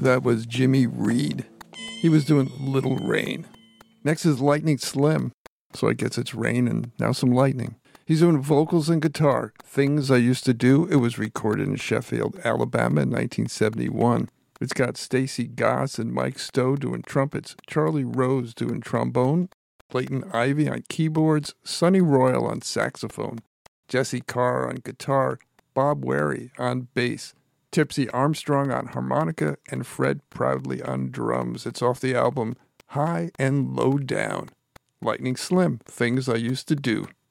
That was Jimmy Reed. He was doing Little Rain. Next is Lightning Slim. So I guess it's rain and now some lightning. He's doing vocals and guitar. Things I Used to Do. It was recorded in Sheffield, Alabama in 1971. It's got Stacy Goss and Mike Stowe doing trumpets, Charlie Rose doing trombone, Clayton Ivy on keyboards, Sonny Royal on saxophone, Jesse Carr on guitar, Bob Wary on bass, Tipsy Armstrong on harmonica, and Fred Proudly on drums. It's off the album High and Low Down. Lightning Slim, Things I Used to Do.